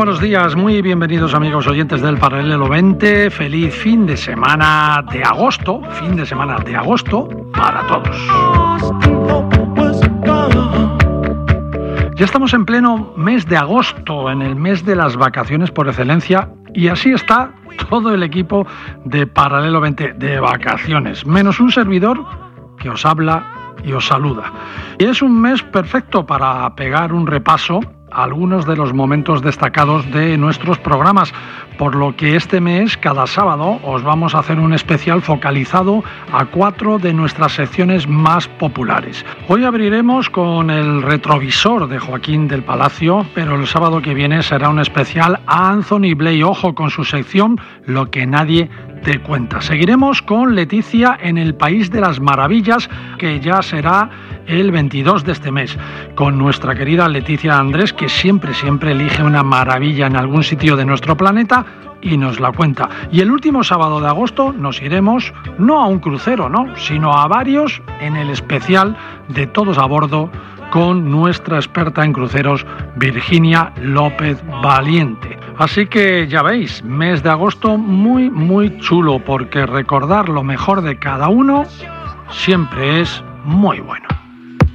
buenos días, muy bienvenidos amigos oyentes del Paralelo 20. Feliz fin de semana de agosto para todos. Ya estamos en pleno mes de agosto, en el mes de las vacaciones por excelencia, y así está todo el equipo de Paralelo 20 de vacaciones, menos un servidor que os habla y os saluda. Y es un mes perfecto para pegar un repaso a algunos de los momentos destacados de nuestros programas, por lo que este mes, cada sábado, os vamos a hacer un especial focalizado a 4 de nuestras secciones más populares. Hoy abriremos con el retrovisor de Joaquín del Palacio, pero el sábado que viene será un especial a Anthony Blay. Ojo con su sección Lo que nadie te cuenta. Seguiremos con Leticia en el País de las Maravillas, que ya será el 22 de este mes, con nuestra querida Leticia Andrés, que siempre elige una maravilla en algún sitio de nuestro planeta y nos la cuenta. Y el último sábado de agosto nos iremos no a un crucero, sino a varios, en el especial de Todos a Bordo, con nuestra experta en cruceros, Virginia López Valiente. Así que ya veis, mes de agosto muy chulo, porque recordar lo mejor de cada uno siempre es muy bueno.